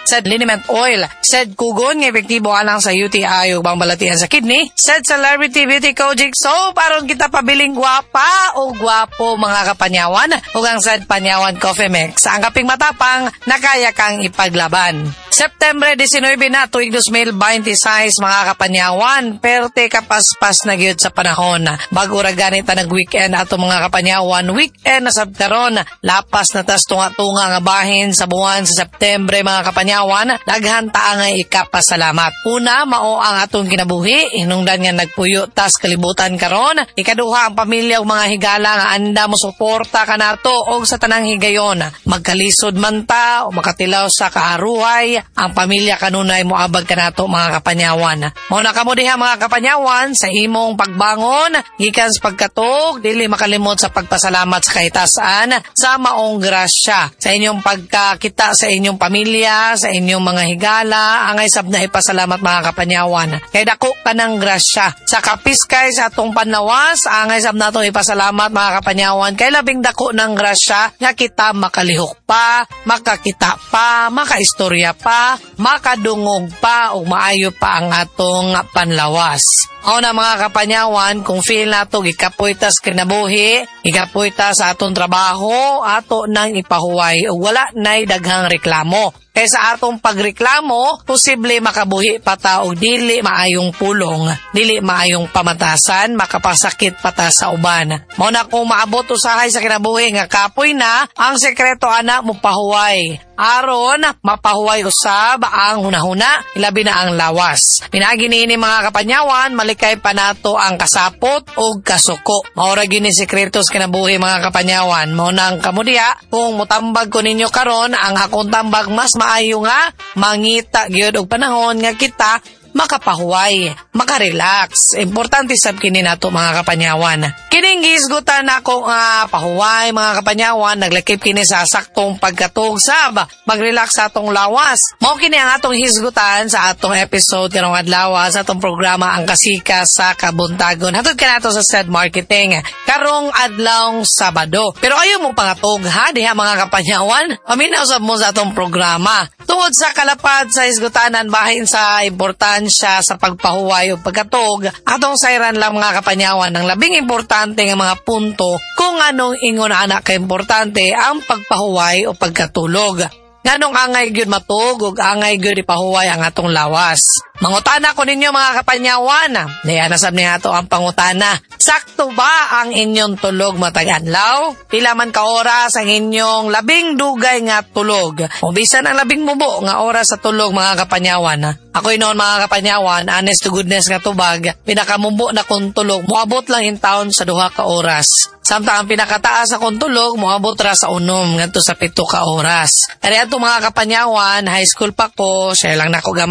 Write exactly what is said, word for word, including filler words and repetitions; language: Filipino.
said liniment oil, said kugon nga epektibo alang sa U T I ug balatian sa kidney, said celebrity beauty kojic soap aron kita pabiling gwapa o gwapo mga kapanyawan ug ang said panyawan coffee mix ang kaping matapang nakaya kang ipaglaban. September nineteen na tuig twenty twenty-six mga kapanyawan, perte kapaspas na gyud sa panahon. Bago ra ganit nag-weekend ato mga kapanyawan, weekend na sabtaron, lapas na tas tunga-tunga nga bahin sa buwan sa September mga kapanyawan, daghan ta nga ikapasalamat. Una, mao ang atong kinabuhi, hinungdan nga nagpuyo tas kalibutan karon. Ikaduha, ang pamilya ug mga higala nga anda mo suporta kanato og sa tanang higayon. Magkalisod man ta o makatilaw sa kaaruhay, ang pamilya kanunay moabag kanato mga kapanyawan. Mao na kamo diha mga kapanyawan sa imong pagbangon gikan sa pagkatog, dili makalimot sa pagpasalamat sa kahitasan sa maong grasya sa inyong pagkakita sa inyong pamilya, sa inyong mga higala, angay sab na ipasalamat mga kapanyawan. Kay dako kanang grasya sa kapiskay sa atong panlawas, angay sab nato ipasalamat mga kapanyawan kay labing dako ng grasya nga kita makalihok pa, makakita pa, makaistorya pa, makadungog pa o maayo pa ang atong panlawas. O na mga kapanyawan, kung feel nato gikapoy ta sa kinabuhi, gikapoy ta sa atong trabaho, ato nang ipahuway o wala na'y daghang reklamo. Kaya sa atong pagreklamo, posible makabuhi pa ta o dili maayong pulong, dili maayong pamatasan, makapasakit pa ta sa uban. Mao na kung maabot usahay sa kinabuhi nga kapoy na, ang sekreto ana mo pahuway. Aron, mapahuway usab ang hunahuna, ilabi na ang lawas. Pinagi niini mga kapanyawan, malikay pa nato ang kasapot o kasuko. Maura gini sekreto sa kinabuhi mga kapanyawan. Mao nang kamudiya, kung mutambag ko ninyo karon, ang akong tambag mas maayo nga, mangita gyud og panahon nga kita makapahuway, makarelax. Importante sab kini nato mga kapanyawan. Kining gisgutan nako nga pahuway mga kapanyawan, naglakip kini sa saktong pagkatug sab magrelax sa atong lawas. Mao kini ang atong hisgutan sa atong episode karong adlaw sa atong programa Ang Kasika sa Kabuntagon. Hatod kanato sa said marketing karong adlawng Sabado. Pero ayo mo pangatog ha diha mga kapanyawan. Paminaw sab mo sa atong programa. Tungod sa kalapad sa hisgutanan bahin sa importansya sa pagpahuway o pagkatog, atong sayran lang mga kapanyawan ng labing importante nga mga punto kung anong ingon anak ka-importante ang pagpahuway o pagkatulog. Nganong angay gyud matug ug angay gyud ipahuway ang atong lawas. Mangutana ko ninyo mga kapanyawan, diya nasab ni ato ang pangutana. Sakto ba ang inyong tulog matag adlaw? Pila man ka oras ang inyong labing dugay nga tulog? O bisan ang labing mubo nga oras sa tulog mga kapanyawan. Ako noon mga kapanyawan, honest to goodness nga tubag, pinakamumbo na kong tulog, moabot lang in taon sa duha ka oras. Samtang ang pinakataas akong tulog, moabot ra sa unom, ngadto sa pito ka oras. Kaya ato mga kapanyawan, high school pa ko, share lang na ko